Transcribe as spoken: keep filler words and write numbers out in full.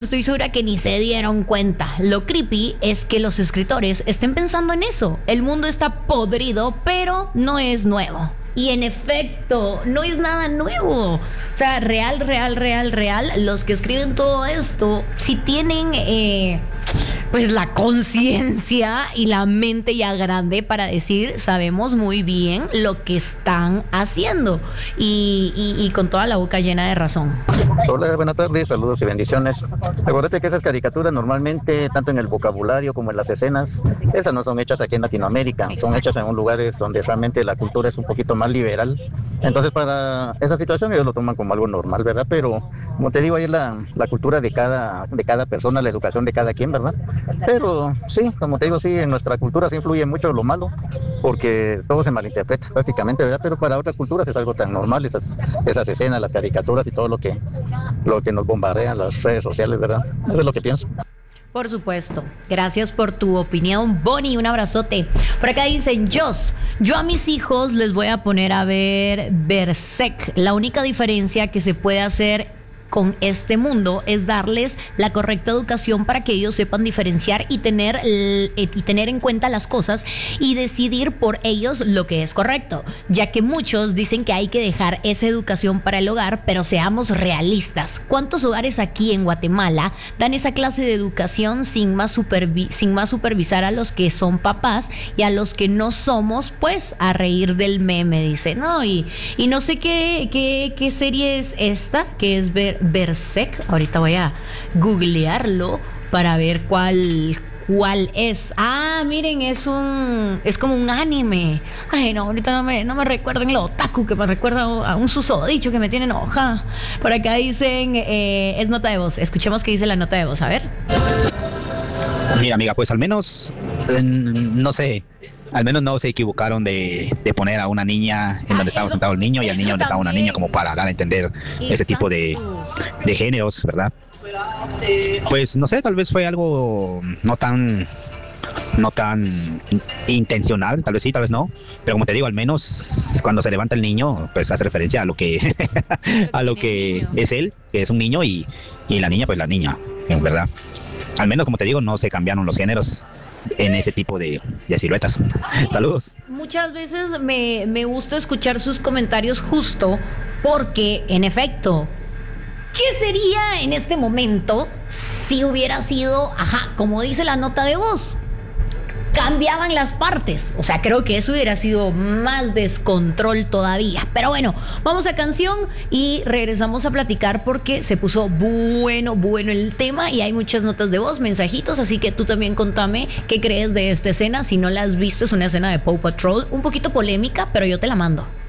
estoy segura que ni se dieron cuenta. Lo creepy es que los escritores estén pensando en eso. El mundo está podrido, pero no es nuevo. Y en efecto, no es nada nuevo. O sea, real, real, real, real. Los que escriben todo esto, si tienen eh, pues la conciencia y la mente ya grande para decir, sabemos muy bien lo que están haciendo. Y, y, y con toda la boca llena de razón. Hola, buenas tardes, saludos y bendiciones. Recuérdate que esas caricaturas normalmente, tanto en el vocabulario como en las escenas, esas no son hechas aquí en Latinoamérica, son hechas en un lugares donde realmente la cultura es un poquito más liberal. Entonces para esa situación ellos lo toman como algo normal, ¿verdad? Pero como te digo, ahí es la, la cultura de cada, de cada persona, la educación de cada quien, ¿verdad? Pero sí, como te digo, sí, en nuestra cultura sí influye mucho lo malo, porque todo se malinterpreta prácticamente, ¿verdad? Pero para otras culturas es algo tan normal, esas, esas escenas, las caricaturas y todo lo que, lo que nos bombardean las redes sociales, ¿verdad? Eso es lo que pienso. Por supuesto. Gracias por tu opinión, Bonnie. Un abrazote. Por acá dicen, Jos, yo a mis hijos les voy a poner a ver Berserk. La única diferencia que se puede hacer con este mundo es darles la correcta educación para que ellos sepan diferenciar y tener, y tener en cuenta las cosas y decidir por ellos lo que es correcto, ya que muchos dicen que hay que dejar esa educación para el hogar, pero seamos realistas. ¿Cuántos hogares aquí en Guatemala dan esa clase de educación sin más, supervi- sin más supervisar a los que son papás y a los que no somos, pues a reír del meme, dice, ¿no? Y, y no sé qué, qué, qué serie es esta, que es ver Berserk. Ahorita voy a googlearlo para ver cuál cuál es. Ah, miren, es un es como un anime. Ay, no, ahorita no me no me recuerden lo otaku, que me recuerda a un susodicho que me tiene enojada. Por acá dicen eh, es nota de voz. Escuchemos qué dice la nota de voz, a ver. Mira, amiga, pues al menos eh, no sé, al menos no se equivocaron de, de poner a una niña en donde estaba sentado el niño y al niño donde estaba una niña, como para dar a entender ese tipo de, de géneros, ¿verdad? Pues no sé, tal vez fue algo no tan no tan intencional, tal vez sí, tal vez no, pero como te digo, al menos cuando se levanta el niño, pues hace referencia a lo que a lo que es él, que es un niño, y, y la niña, pues la niña, ¿verdad? Al menos, como te digo, no se cambiaron los géneros en ese tipo de, de siluetas. Saludos. Muchas veces me, me gusta escuchar sus comentarios justo porque, en efecto, ¿qué sería en este momento si hubiera sido, ajá, como dice la nota de voz? Cambiaban las partes. O sea, creo que eso hubiera sido más descontrol todavía. Pero bueno, vamos a canción y regresamos a platicar porque se puso bueno, bueno el tema y hay muchas notas de voz, mensajitos, así que tú también contame qué crees de esta escena. Si no la has visto, es una escena de Paw Patrol, un poquito polémica, pero yo te la mando.